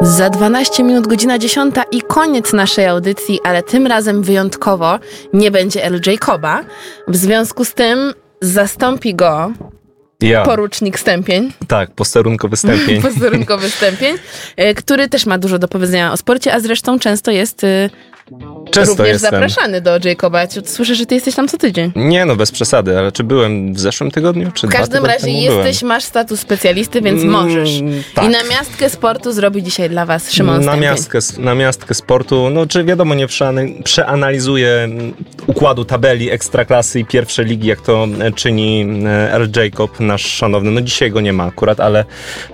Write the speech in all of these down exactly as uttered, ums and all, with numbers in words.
Za dwanaście minut godzina dziesiąta i koniec naszej audycji, ale tym razem wyjątkowo nie będzie El Jacoba. W związku z tym zastąpi go ja. porucznik Stępień. Tak, posterunkowy Stępień. posterunkowy Stępień, który też ma dużo do powiedzenia o sporcie, a zresztą często jest... Często również jestem. zapraszany do Jacoba. Słyszę, że ty jesteś tam co tydzień. Nie no, bez przesady, ale czy byłem w zeszłym tygodniu, czy W dwa każdym razie jesteś, byłem. Masz status specjalisty, więc mm, możesz. Tak. I namiastkę sportu zrobi dzisiaj dla was Szymon namiastkę, Stępień. Namiastkę sportu, no czy wiadomo, nie przeanalizuję układu tabeli Ekstraklasy i pierwszej ligi, jak to czyni El Jacob, nasz szanowny. No dzisiaj go nie ma akurat, ale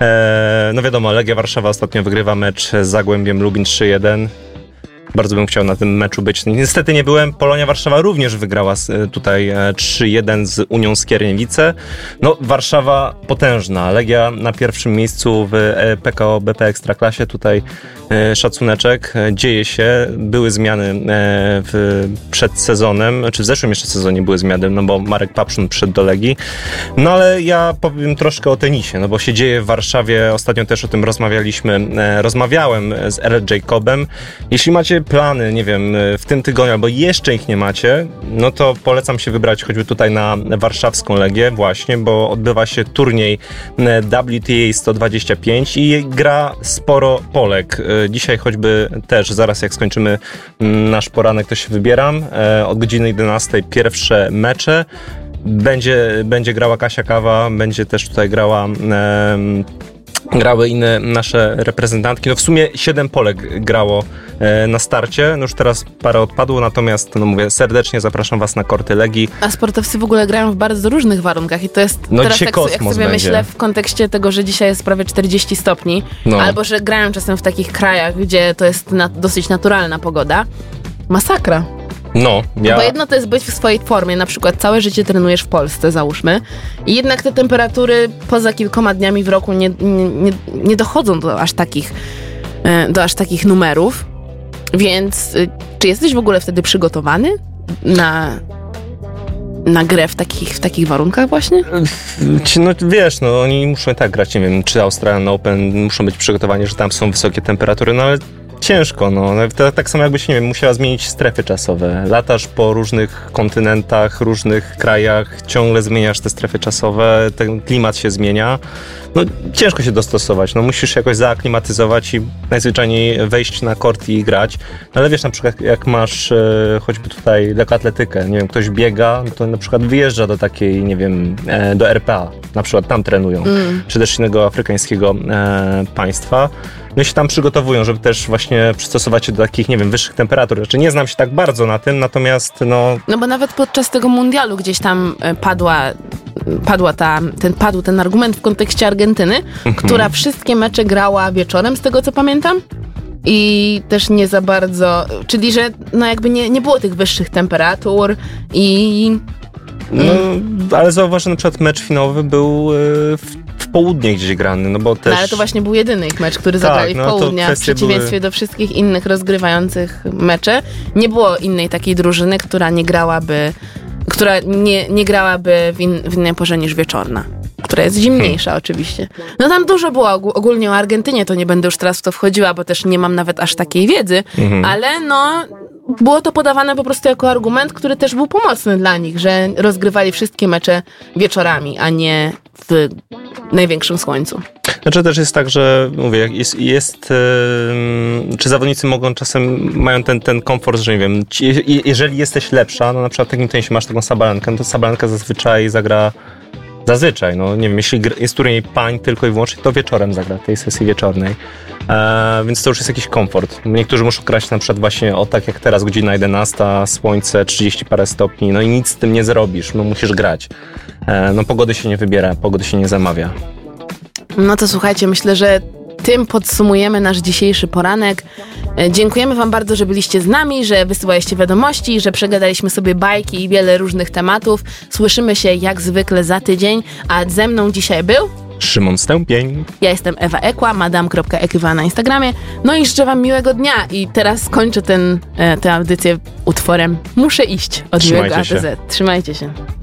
e, no wiadomo, Legia Warszawa ostatnio wygrywa mecz z Zagłębiem Lubin trzy jeden. Bardzo bym chciał na tym meczu być. Niestety nie byłem. Polonia Warszawa również wygrała tutaj trzy jeden z Unią Skierniewice. No, Warszawa potężna. Legia na pierwszym miejscu w P K O B P Ekstraklasie. Tutaj szacuneczek. Dzieje się. Były zmiany w, przed sezonem, czy w zeszłym jeszcze sezonie były zmiany, no bo Marek Papszun przyszedł do Legii. No ale ja powiem troszkę o tenisie, no bo się dzieje w Warszawie. Ostatnio też o tym rozmawialiśmy. Rozmawiałem z El Jacobem. Jeśli macie plany, nie wiem, w tym tygodniu, albo jeszcze ich nie macie, no to polecam się wybrać choćby tutaj na warszawską Legię właśnie, bo odbywa się turniej W T A sto dwadzieścia pięć i gra sporo Polek. Dzisiaj choćby też, zaraz jak skończymy nasz poranek, to się wybieram. Od godziny jedenastej pierwsze mecze. Będzie, będzie grała Kasia Kawa, będzie też tutaj grała... Um, grały inne nasze reprezentantki. No w sumie siedem Polek grało e, na starcie. No już teraz parę odpadło, natomiast no mówię, serdecznie zapraszam was na korty Legii. A sportowcy w ogóle grają w bardzo różnych warunkach i to jest no teraz jak, jak sobie będzie. myślę w kontekście tego, że dzisiaj jest prawie czterdzieści stopni, no. Albo że grają czasem w takich krajach, gdzie to jest na, dosyć naturalna pogoda. Masakra. No, ja... Bo jedno to jest być w swojej formie, na przykład całe życie trenujesz w Polsce, załóżmy, i jednak te temperatury poza kilkoma dniami w roku nie, nie, nie dochodzą do aż takich, do aż takich numerów, więc czy jesteś w ogóle wtedy przygotowany na... na grę w takich, w takich warunkach właśnie? No wiesz, no oni muszą tak grać, nie wiem, czy Australian Open, muszą być przygotowani, że tam są wysokie temperatury, no ale ciężko, no. To, tak samo jakbyś, nie wiem, musiała zmienić strefy czasowe. Latasz po różnych kontynentach, różnych krajach, ciągle zmieniasz te strefy czasowe, ten klimat się zmienia. No ciężko się dostosować, no musisz się jakoś zaaklimatyzować i najzwyczajniej wejść na kort i grać. No, ale wiesz, na przykład jak masz e, choćby tutaj lekkoatletykę, nie wiem, ktoś biega, to na przykład wyjeżdża do takiej, nie wiem, e, do R P A, na przykład tam trenują, mm. czy też innego afrykańskiego e, państwa. No i się tam przygotowują, żeby też właśnie przystosować się do takich, nie wiem, wyższych temperatur. Znaczy nie znam się tak bardzo na tym, natomiast no... No bo nawet podczas tego mundialu gdzieś tam padła, padła ta, ten, padł ten argument w kontekście Argentyny, mhm. która wszystkie mecze grała wieczorem, z tego co pamiętam. I też nie za bardzo, czyli że no jakby nie, nie było tych wyższych temperatur i... No, ale zauważ, że na przykład mecz finałowy był w, w południe gdzieś grany, no bo też... No, ale to właśnie był jedyny ich mecz, który tak, zagrali w no, południa, w przeciwieństwie były... do wszystkich innych rozgrywających mecze. Nie było innej takiej drużyny, która nie grałaby, która nie, nie grałaby w, in, w innej porze niż wieczorna. Która jest zimniejsza hmm. oczywiście. No tam dużo było ogólnie o Argentynie, to nie będę już teraz w to wchodziła, bo też nie mam nawet aż takiej wiedzy, mhm. ale no... Było to podawane po prostu jako argument, który też był pomocny dla nich, że rozgrywali wszystkie mecze wieczorami, a nie w największym słońcu. Znaczy też jest tak, że mówię, jest, jest yy, czy zawodnicy mogą czasem, mają ten, ten komfort, że nie wiem, ci, jeżeli jesteś lepsza, no na przykład w takim tenisie masz taką Sabalenkę, no to Sabalenka zazwyczaj zagra Zazwyczaj, no nie wiem, jeśli jest turniej pań tylko i wyłącznie, to wieczorem zagra, tej sesji wieczornej. E, więc to już jest jakiś komfort. Niektórzy muszą grać na przykład właśnie o tak jak teraz, godzina jedenasta, słońce, trzydzieści parę stopni, no i nic z tym nie zrobisz, no musisz grać. E, no pogody się nie wybiera, pogody się nie zamawia. No to słuchajcie, myślę, że tym podsumujemy nasz dzisiejszy poranek. Dziękujemy wam bardzo, że byliście z nami, że wysyłaliście wiadomości, że przegadaliśmy sobie bajki i wiele różnych tematów. Słyszymy się jak zwykle za tydzień, a ze mną dzisiaj był... Szymon Stępień. Ja jestem Ewa Ekła, madam kropka ekywa na Instagramie. No i życzę wam miłego dnia i teraz skończę ten, tę audycję utworem Muszę iść od miłego A do Z. Trzymajcie się.